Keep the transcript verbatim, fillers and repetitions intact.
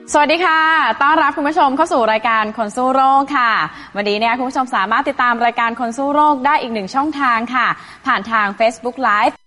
สวัสดีค่ะต้อนรับคุณผู้ชมเข้าสู่รายการคนสู้โรคค่ะวันนี้เนี่ยคุณผู้ชมสามารถติดตามรายการคนสู้โรคได้อีกหนึ่งช่องทางค่ะผ่านทาง Facebook Live